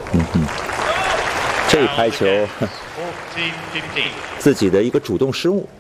这一拍球，自己的一个主动失误。